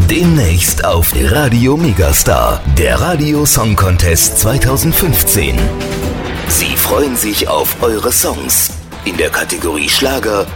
Demnächst auf Radio Megastar, der Radio Song Contest 2015. Sie freuen sich auf eure Songs in der Kategorie Schlager